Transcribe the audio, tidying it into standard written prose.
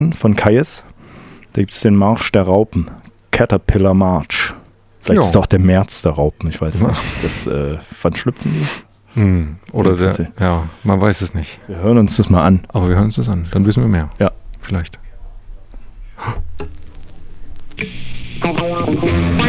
von Kais. Da gibt es den Marsch der Raupen. Caterpillar March. Vielleicht ist es auch der März der Raupen, ich weiß nicht. Wann schlüpfen die? Oder man weiß es nicht. Wir hören uns das mal an. Aber wir hören uns das an, dann wissen wir mehr. Ja. Vielleicht.